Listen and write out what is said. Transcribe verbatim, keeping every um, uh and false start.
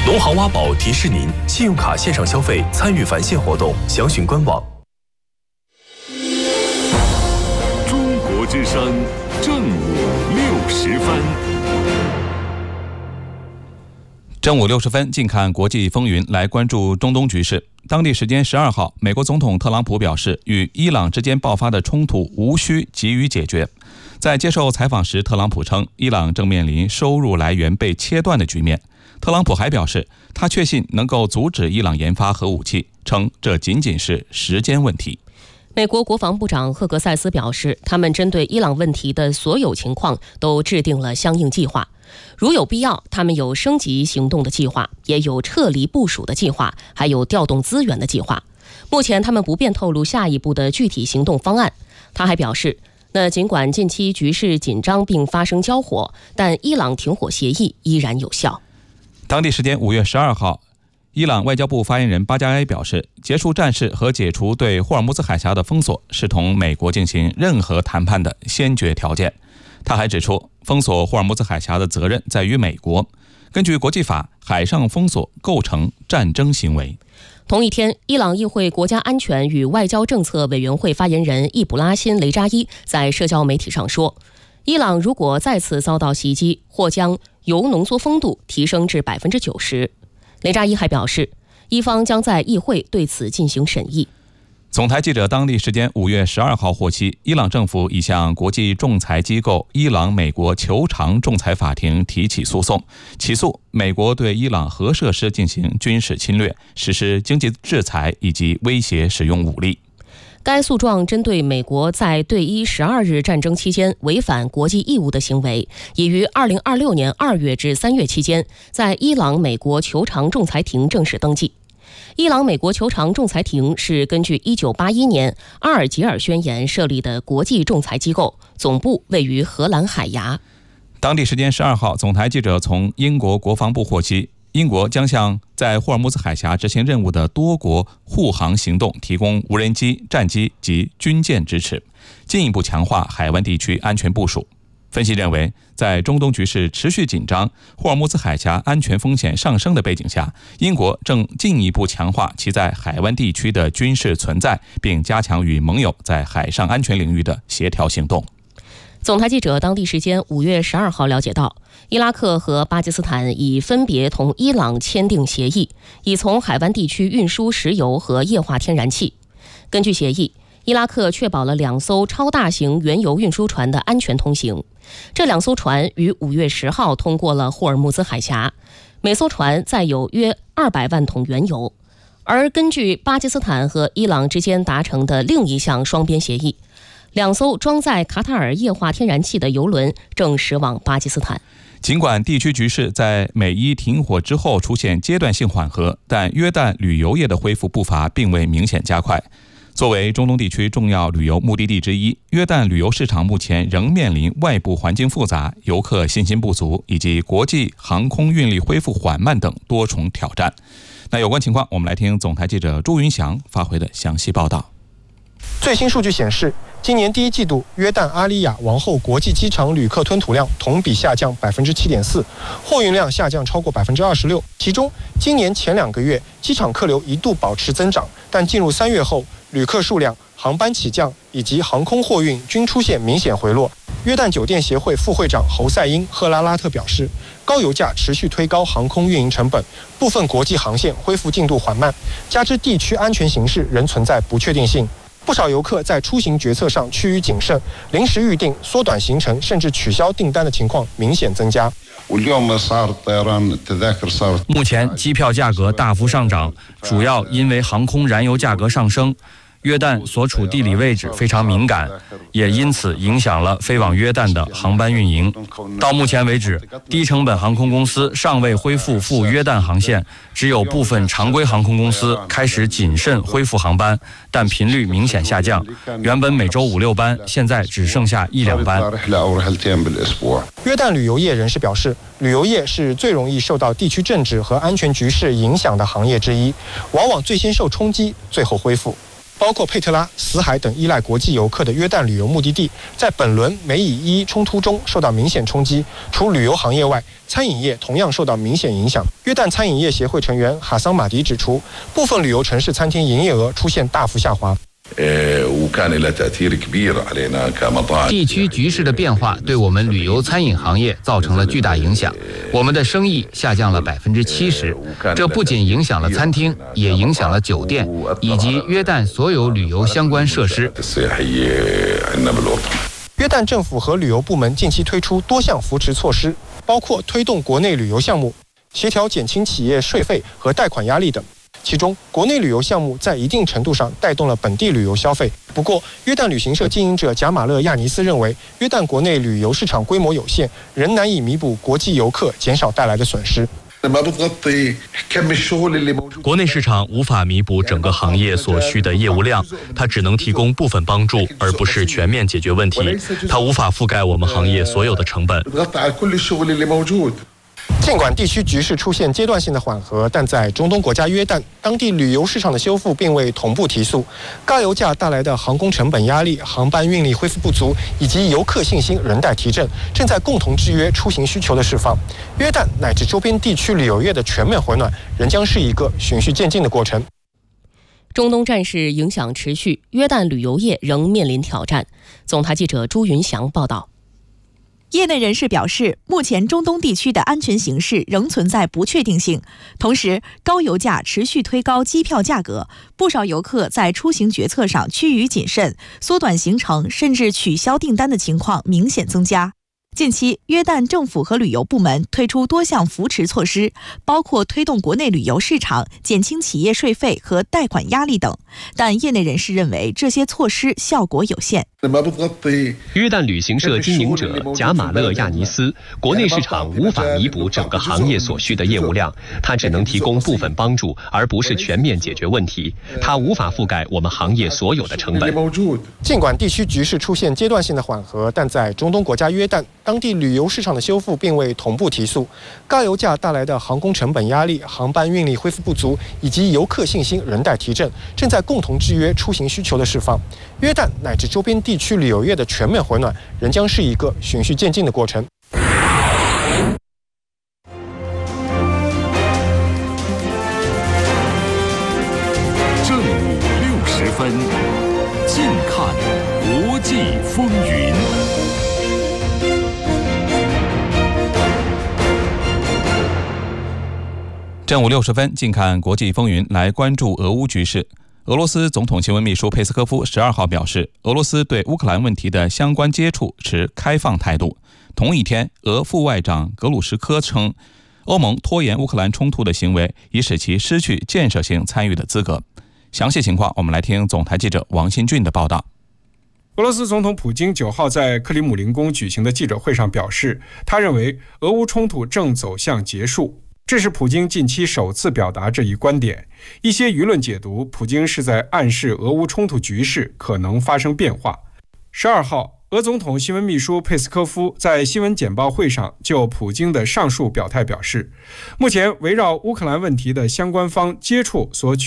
农行挖宝提示您：信用卡线上消费参与返现活动，详询官网。 中国之声正午六十分。 正午六十分，近看国际风云，来关注中东局势。当地时间十二号，美国总统特朗普表示，与伊朗之间爆发的冲突无需急于解决。在接受采访时，特朗普称，伊朗正面临收入来源被切断的局面。特朗普还表示，他确信能够阻止伊朗研发核武器，称这仅仅是时间问题。 美国国防部长赫格塞斯表示，他们针对伊朗问题的所有情况都制定了相应计划，如有必要，他们有升级行动的计划，也有撤离部署的计划，还有调动资源的计划。目前他们不便透露下一步的具体行动方案。他还表示，那尽管近期局势紧张并发生交火，但伊朗停火协议依然有效。 当地时间五月十二号，伊朗外交部发言人巴加埃表示，结束战事和解除对霍尔木兹海峡的封锁是同美国进行任何谈判的先决条件。他还指出，封锁霍尔木兹海峡的责任在于美国。根据国际法，海上封锁构成战争行为。 同一天，伊朗议会国家安全与外交政策委员会发言人易卜拉欣·雷扎伊在社交媒体上说，伊朗如果再次遭到袭击，或将铀浓缩丰度提升至 百分之九十。 雷扎伊还表示，伊方将在议会对此进行审议。 总台记者当地时间五月十二号获悉，伊朗政府已向国际仲裁机构伊朗美国求偿仲裁法庭提起诉讼，起诉美国对伊朗核设施进行军事侵略、实施经济制裁以及威胁使用武力。 该诉状针对美国在对伊十二日战争期间违反国际义务的行为，已于二零二六年二月至三月期间在伊朗美国求偿仲裁庭正式登记。伊朗美国求偿仲裁庭是根据一九八一年阿尔及尔宣言设立的国际仲裁机构，总部位于荷兰海牙。 当地时间十二号，总台记者从英国国防部获悉，英国将向在霍尔木兹海峡执行任务的多国护航行动提供无人机、战机及军舰支持，进一步强化海湾地区安全部署。分析认为，在中东局势持续紧张、霍尔木兹海峡安全风险上升的背景下，英国正进一步强化其在海湾地区的军事存在，并加强与盟友在海上安全领域的协调行动。 总台记者当地时间五月十二号了解到，伊拉克和巴基斯坦已分别同伊朗签订协议，已从海湾地区运输石油和液化天然气。根据协议，伊拉克确保了两艘超大型原油运输船的安全通行。这两艘船于五月十号通过了霍尔木兹海峡，每艘船载有约二百万桶原油。而根据巴基斯坦和伊朗之间达成的另一项双边协议，两艘装载卡塔尔液化天然气的油轮正驶往巴基斯坦。 尽管地区局势在美伊停火之后出现阶段性缓和，但约旦旅游业的恢复步伐并未明显加快。作为中东地区重要旅游目的地之一，约旦旅游市场目前仍面临外部环境复杂、游客信心不足以及国际航空运力恢复缓慢等多重挑战。那有关情况，我们来听总台记者朱云祥发回的详细报道。 最新数据显示，今年第一季度约旦阿里亚王后国际机场旅客吞吐量同比下降 百分之七点四， 货运量下降超过 百分之二十六。 其中今年前两个月机场客流一度保持增长，但进入三月后，旅客数量、航班起降以及航空货运均出现明显回落。约旦酒店协会副会长侯赛因·赫拉拉特表示，高油价持续推高航空运营成本，部分国际航线恢复进度缓慢，加之地区安全形势仍存在不确定性。不少游客在出行决策上趋于谨慎，临时预订、缩短行程甚至取消订单的情况明显增加。 目前机票价格大幅上涨，主要因为航空燃油价格上升。约旦所处地理位置非常敏感，也因此影响了飞往约旦的航班运营。到目前为止，低成本航空公司尚未恢复赴约旦航线，只有部分常规航空公司开始谨慎恢复航班，但频率明显下降。原本每周五六班，现在只剩下一两班。 约旦旅游业人士表示，旅游业是最容易受到地区政治和安全局势影响的行业之一，往往最先受冲击，最后恢复。 包括佩特拉、死海等依赖国际游客的约旦旅游目的地，在本轮美以伊冲突中受到明显冲击。除旅游行业外，餐饮业同样受到明显影响。约旦餐饮业协会成员哈桑马迪指出，部分旅游城市餐厅营业额出现大幅下滑。 地区局势的变化对我们旅游餐饮行业造成了巨大影响，我们的生意下降了百分之七十。这不仅影响了餐厅，也影响了酒店以及约旦所有旅游相关设施。 约旦政府和旅游部门近期推出多项扶持措施，包括推动国内旅游项目，协调减轻企业税费和贷款压力等。其中，国内旅游项目在一定程度上带动了本地旅游消费。不过，约旦旅行社经营者贾马勒亚尼斯认为，约旦国内旅游市场规模有限，仍难以弥补国际游客减少带来的损失。 国内市场无法弥补整个行业所需的业务量，它只能提供部分帮助，而不是全面解决问题。它无法覆盖我们行业所有的成本。 尽管地区局势出现阶段性的缓和，但在中东国家约旦，当地旅游市场的修复并未同步提速，高油价带来的航空成本压力、航班运力恢复不足以及游客信心仍待提振，正在共同制约出行需求的释放。约旦乃至周边地区旅游业的全面回暖，仍将是一个循序渐进的过程。 中东战事影响持续，约旦旅游业仍面临挑战。总台记者朱云祥报道。 业内人士表示，目前中东地区的安全形势仍存在不确定性，同时高油价持续推高机票价格，不少游客在出行决策上趋于谨慎，缩短行程甚至取消订单的情况明显增加。近期，约旦政府和旅游部门推出多项扶持措施，包括推动国内旅游市场、减轻企业税费和贷款压力等。但业内人士认为，这些措施效果有限。 约旦旅行社经营者贾马勒亚尼斯，国内市场无法弥补整个行业所需的业务量，它只能提供部分帮助，而不是全面解决问题。它无法覆盖我们行业所有的成本。 尽管地区局势出现阶段性的缓和，但在中东国家约旦，当地旅游市场的修复并未同步提速，高油价带来的航空成本压力、航班运力恢复不足以及游客信心仍待提振，正在共同制约出行需求的释放。约旦乃至周边地区旅游业的全面回暖，仍将是一个循序渐进的过程。 正午六十分，近看国际风云。 正午六十分，近看国际风云，来关注俄乌局势。俄罗斯总统新闻秘书佩斯科夫十二号表示，俄罗斯对乌克兰问题的相关接触持开放态度。同一天，俄副外长格鲁什科称，欧盟拖延乌克兰冲突的行为已使其失去建设性参与的资格。详细情况，我们来听总台记者王新俊的报道。 俄罗斯总统普京九号在克里姆林宫举行的记者会上表示，他认为俄乌冲突正走向结束。这是普京近期首次表达这一观点。一些舆论解读，普京是在暗示俄乌冲突局势可能发生变化。十二号，俄总统新闻秘书佩斯科夫在新闻简报会上就普京的上述表态表示，目前围绕乌克兰问题的相关方接触所取